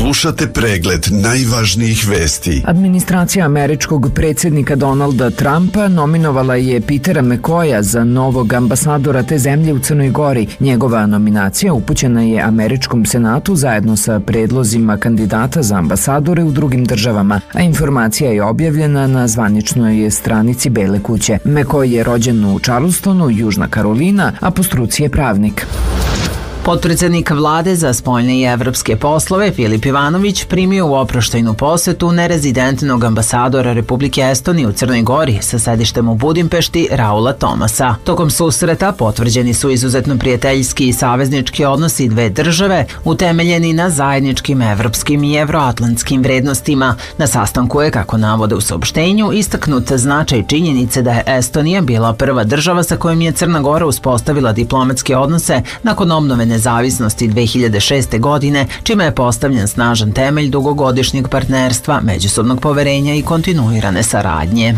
Slušate pregled najvažnijih vesti. Administracija američkog predsjednika Donalda Trumpa nominovala je Petera McCoya za novog ambasadora te zemlje u Crnoj Gori. Njegova nominacija upućena je američkom senatu zajedno sa predlozima kandidata za ambasadore u drugim državama, a informacija je objavljena na zvaničnoj stranici Bele kuće. McCoy je rođen u Charlestonu, Južna Karolina, a po struci je pravnik. Potpredsjednik vlade za spoljne i evropske poslove Filip Ivanović primio u oproštajnu posetu nerezidentnog ambasadora Republike Estonije u Crnoj Gori sa sedištem u Budimpešti Raula Tomasa. Tokom susreta potvrđeni su izuzetno prijateljski i saveznički odnosi dve države utemeljeni na zajedničkim evropskim i evroatlantskim vrednostima. Na sastanku je, kako navode u saopštenju, istaknut značaj činjenice da je Estonija bila prva država sa kojom je Crna Gora uspostavila diplomatske odnose nakon obnove nezavisnosti 2006. godine, čime je postavljen snažan temelj dugogodišnjeg partnerstva, međusobnog poverenja i kontinuirane saradnje.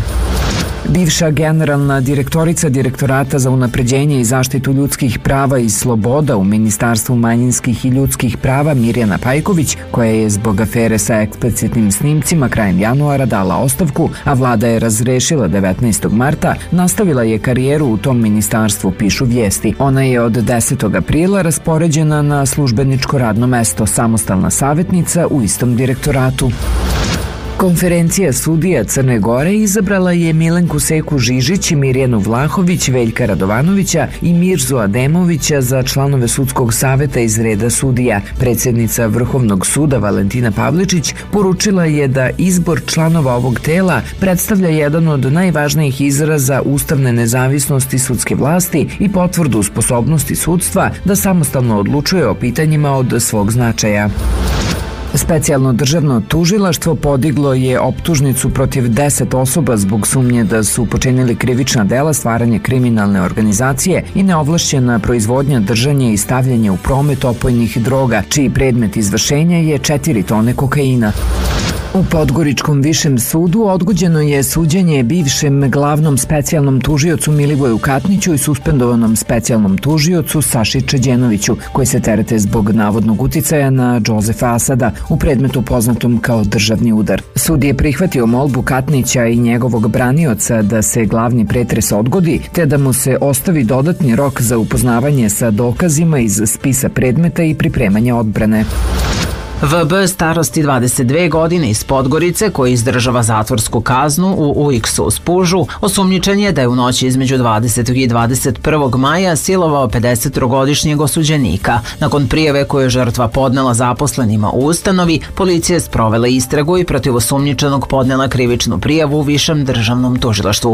Bivša generalna direktorica Direktorata za unapređenje i zaštitu ljudskih prava i sloboda u Ministarstvu manjinskih i ljudskih prava Mirjana Pajković, koja je zbog afere sa eksplicitnim snimcima krajem januara dala ostavku, a vlada je razrešila 19. marta, nastavila je karijeru u tom ministarstvu, pišu vijesti. Ona je od 10. aprila raspoređena na službeničko radno mesto, samostalna savjetnica u istom direktoratu. Konferencija sudija Crne Gore izabrala je Milenku Seku Žižić, Mirjanu Vlahović, Veljka Radovanovića i Mirzu Ademovića za članove sudskog saveta iz reda sudija. Predsjednica Vrhovnog suda Valentina Pavličić poručila je da izbor članova ovog tela predstavlja jedan od najvažnijih izraza ustavne nezavisnosti sudske vlasti i potvrdu sposobnosti sudstva da samostalno odlučuje o pitanjima od svog značaja. Specijalno državno tužilaštvo podiglo je optužnicu protiv 10 osoba zbog sumnje da su počinili krivična dela stvaranje kriminalne organizacije i neovlašćena proizvodnja, držanje i stavljanje u promet opojnih droga, čiji predmet izvršenja je 4 tone kokaina. U Podgoričkom višem sudu odgođeno je suđenje bivšem glavnom specijalnom tužiocu Milivoju Katniću i suspendovanom specijalnom tužiocu Saši Čeđenoviću, koji se terete zbog navodnog uticaja na Džozefa Asada u predmetu poznatom kao državni udar. Sud je prihvatio molbu Katnića i njegovog branioca da se glavni pretres odgodi, te da mu se ostavi dodatni rok za upoznavanje sa dokazima iz spisa predmeta i pripremanje odbrane. VB starosti 22 godine iz Podgorice, koji izdržava zatvorsku kaznu u UX-u u Spužu, osumnjičen je da je u noći između 20. i 21. maja silovao 53-godišnjeg osuđenika. Nakon prijave koju je žrtva podnela zaposlenima u ustanovi, policija je sprovela istragu i protiv osumnjičenog podnela krivičnu prijavu u Višem državnom tužilaštvu